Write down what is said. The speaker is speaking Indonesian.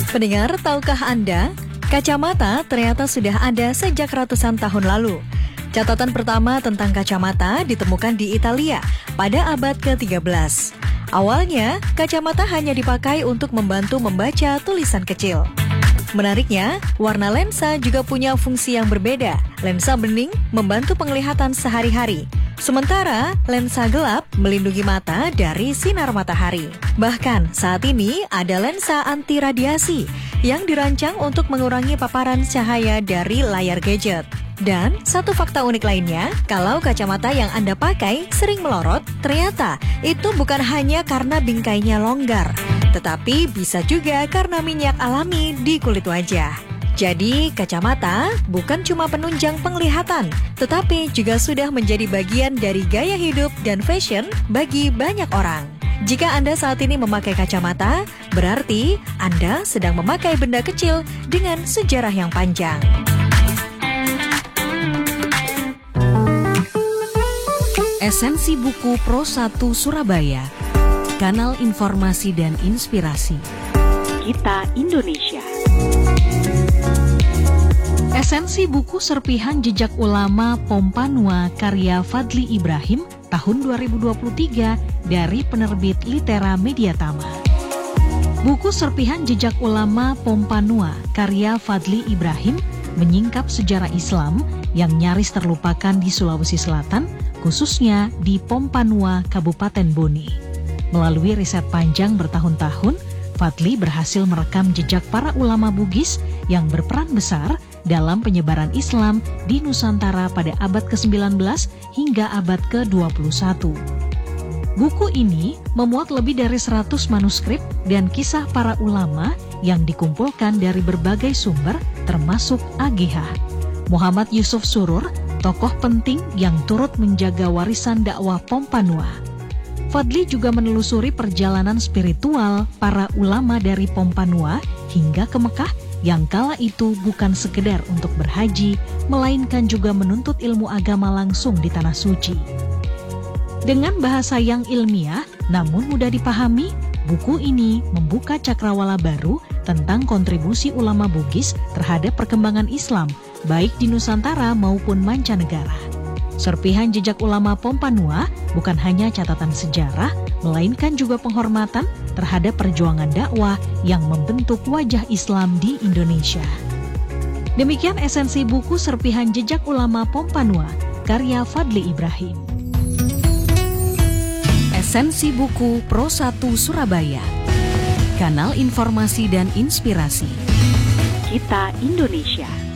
Pendengar, tahukah Anda, kacamata ternyata sudah ada sejak ratusan tahun lalu. Catatan pertama tentang kacamata ditemukan di Italia pada abad ke-13. Awalnya, kacamata hanya dipakai untuk membantu membaca tulisan kecil. Menariknya, warna lensa juga punya fungsi yang berbeda. Lensa bening membantu penglihatan sehari-hari, sementara lensa gelap melindungi mata dari sinar matahari. Bahkan saat ini ada lensa anti radiasi yang dirancang untuk mengurangi paparan cahaya dari layar gadget. Dan satu fakta unik lainnya, kalau kacamata yang Anda pakai sering melorot, ternyata itu bukan hanya karena bingkainya longgar, tetapi bisa juga karena minyak alami di kulit wajah. Jadi, kacamata bukan cuma penunjang penglihatan, tetapi juga sudah menjadi bagian dari gaya hidup dan fashion bagi banyak orang. Jika Anda saat ini memakai kacamata, berarti Anda sedang memakai benda kecil dengan sejarah yang panjang. Esensi buku Pro 1 Surabaya, kanal informasi dan inspirasi. Kita Indonesia. Esensi buku serpihan jejak ulama Pompanua karya Fadly Ibrahim tahun 2023 dari penerbit Litera Mediatama. Buku serpihan jejak ulama Pompanua karya Fadly Ibrahim menyingkap sejarah Islam yang nyaris terlupakan di Sulawesi Selatan, khususnya di Pompanua, Kabupaten Bone. Melalui riset panjang bertahun-tahun, Fadly berhasil merekam jejak para ulama Bugis yang berperan besar dalam penyebaran Islam di Nusantara pada abad ke-19 hingga abad ke-21. Buku ini memuat lebih dari 100 manuskrip dan kisah para ulama yang dikumpulkan dari berbagai sumber termasuk AGH. Muhammad Yusuf Surur, tokoh penting yang turut menjaga warisan dakwah Pompanua. Fadly juga menelusuri perjalanan spiritual para ulama dari Pompanua hingga ke Mekah yang kala itu bukan sekedar untuk berhaji, melainkan juga menuntut ilmu agama langsung di Tanah Suci. Dengan bahasa yang ilmiah namun mudah dipahami, buku ini membuka cakrawala baru tentang kontribusi ulama Bugis terhadap perkembangan Islam, baik di Nusantara maupun mancanegara. Serpihan jejak ulama Pompanua bukan hanya catatan sejarah, melainkan juga penghormatan terhadap perjuangan dakwah yang membentuk wajah Islam di Indonesia. Demikian esensi buku serpihan jejak ulama Pompanua, karya Fadly Ibrahim. Esensi buku Pro 1 Surabaya, kanal informasi dan inspirasi. Kita Indonesia.